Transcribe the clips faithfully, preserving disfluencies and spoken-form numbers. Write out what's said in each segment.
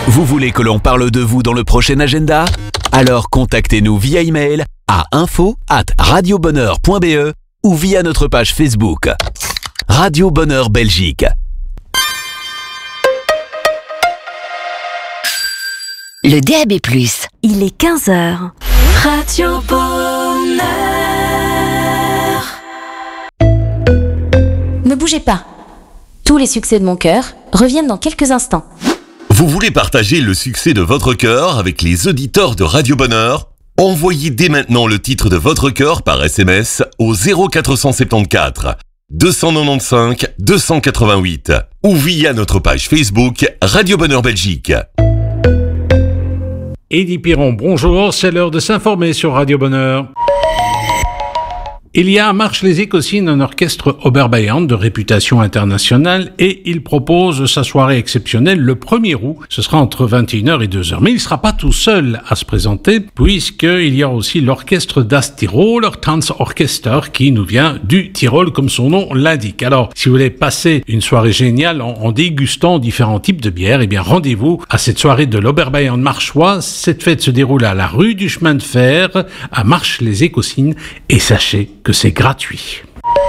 Vous voulez que l'on parle de vous dans le prochain agenda? Alors contactez-nous via email à info arobase radiobonheur point b e ou via notre page Facebook. Radio Bonheur Belgique. Le D A B plus. Il est quinze heures. Radio Bonheur. Ne bougez pas. Tous les succès de mon cœur reviennent dans quelques instants. Vous voulez partager le succès de votre cœur avec les auditeurs de Radio Bonheur? Envoyez dès maintenant le titre de votre cœur par S M S au zéro quatre cent soixante-quatorze deux cent quatre-vingt-quinze deux cent quatre-vingt-huit ou via notre page Facebook Radio Bonheur Belgique. Eddy Piron, bonjour, c'est l'heure de s'informer sur Radio Bonheur. Il y a à Marche-les-Écossines un orchestre Oberbayern de réputation internationale et il propose sa soirée exceptionnelle le premier août. Ce sera entre vingt et une heures et deux heures. Mais il ne sera pas tout seul à se présenter puisqu'il y a aussi l'orchestre Das Tiroler Tanzorchester qui nous vient du Tyrol comme son nom l'indique. Alors, si vous voulez passer une soirée géniale en, en dégustant différents types de bières, eh bien rendez-vous à cette soirée de l'Oberbayern marchois. Cette fête se déroule à la rue du chemin de fer à Marche-les-Écossines et sachez que c'est gratuit.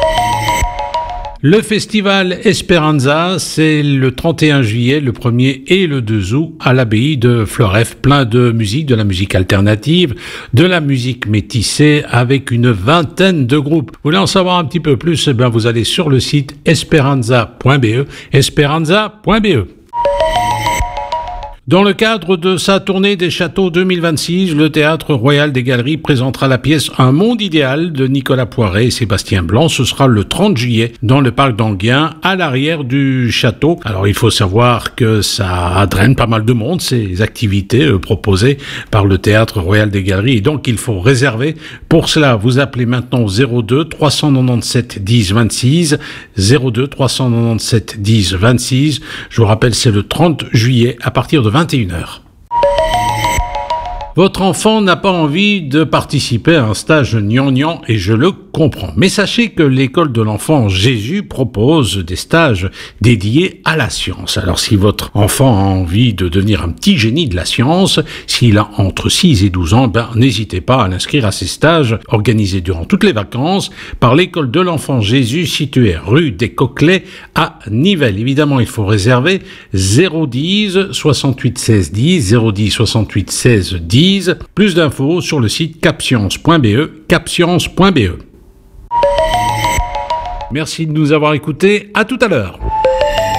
Le festival Esperanza, c'est le trente et un juillet, le premier et le deux août à l'abbaye de Floreffe. Plein de musique, de la musique alternative, de la musique métissée avec une vingtaine de groupes. Vous voulez en savoir un petit peu plus? Eh bien, vous allez sur le site esperanza point b e, esperanza point b e. Dans le cadre de sa tournée des châteaux deux mille vingt-six, le Théâtre Royal des Galeries présentera la pièce Un monde idéal de Nicolas Poiret et Sébastien Blanc. Ce sera le trente juillet dans le parc d'Anguien, à l'arrière du château. Alors il faut savoir que ça draine pas mal de monde, ces activités euh, proposées par le Théâtre Royal des Galeries. Et donc il faut réserver. Pour cela, vous appelez maintenant au zéro deux trois cent quatre-vingt-dix-sept dix vingt-six, zéro deux trois cent quatre-vingt-dix-sept dix vingt-six. Je vous rappelle, c'est le trente juillet à partir de vingt et une heures. Votre enfant n'a pas envie de participer à un stage gnangnan et je le comprends. Mais sachez que l'école de l'enfant Jésus propose des stages dédiés à la science. Alors si votre enfant a envie de devenir un petit génie de la science, s'il a entre six et douze ans, ben n'hésitez pas à l'inscrire à ces stages organisés durant toutes les vacances par l'école de l'enfant Jésus située rue des Coquelets à Nivelles. Évidemment, il faut réserver zéro dix soixante-huit seize dix, zéro dix soixante-huit seize dix. Plus d'infos sur le site capscience point b e, capscience point b e. Merci de nous avoir écoutés. À tout à l'heure.